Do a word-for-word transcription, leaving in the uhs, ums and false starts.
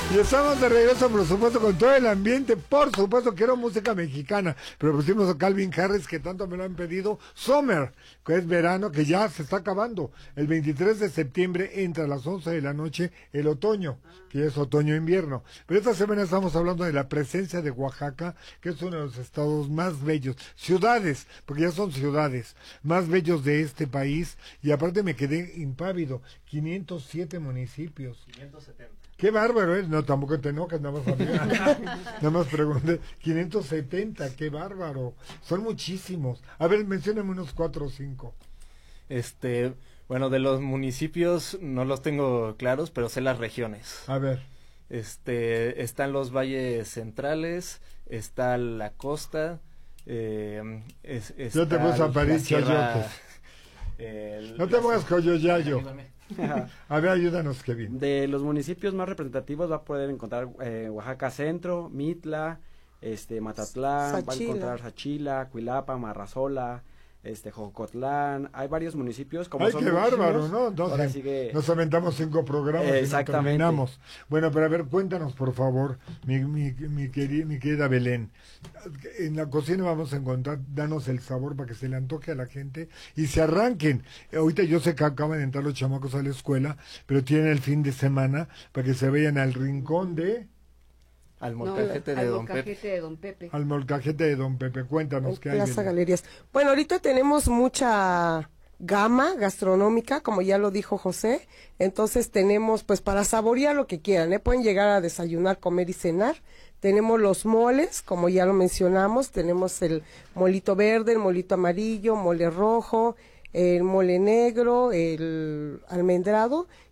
Y estamos de regreso, por supuesto, con todo el ambiente. Por supuesto, quiero música mexicana. Pero pusimos a Calvin Harris, que tanto me lo han pedido. Summer, que es verano, que ya se está acabando. El veintitrés de septiembre entra a las once de la noche el otoño, que es otoño-invierno. Pero esta semana estamos hablando de la presencia de Oaxaca, que es uno de los estados más bellos. Ciudades, porque ya son ciudades, más bellos de este país. Y aparte me quedé impávido. quinientos siete municipios. quinientos setenta. Qué bárbaro, ¿eh? No, tampoco te enojes, nada más amiga. Nada más pregunté. quinientos setenta, qué bárbaro. Son muchísimos. A ver, mencióname unos cuatro o cinco. Este, bueno, de los municipios no los tengo claros, pero sé las regiones. A ver. Este, están los valles centrales, está la costa, eh, es, está Yo te puse a París, sierra, el, No te pongas coyoyayo. A ver, ayúdanos, Kevin. De los municipios más representativos va a poder encontrar eh, Oaxaca Centro, Mitla, este Matatlán, Sachila. va a encontrar Sachila, Cuilapa, Marrazola, este Jocotlán. Hay varios municipios como Ay, son qué bárbaro, ¿no? Ahora Entonces, sigue... nos aventamos cinco programas eh, y no exactamente. terminamos. Bueno, pero a ver, cuéntanos, por favor, mi, mi, mi, querida, mi querida Belén. En la cocina vamos a encontrar, danos el sabor para que se le antoje a la gente y se arranquen. Ahorita yo sé que acaban de entrar los chamacos a la escuela, pero tienen el fin de semana para que se vayan al rincón de... Al molcajete, no, de, al don molcajete de Don Pepe. Al molcajete de Don Pepe. Cuéntanos qué hay. Plaza Belén. Galerías. Bueno, ahorita tenemos mucha gama gastronómica, como ya lo dijo José. Entonces tenemos, pues, para saborear lo que quieran, ¿eh? Pueden llegar a desayunar, comer y cenar. Tenemos los moles, como ya lo mencionamos. Tenemos el molito verde, el molito amarillo, mole rojo, el mole negro, el almendrado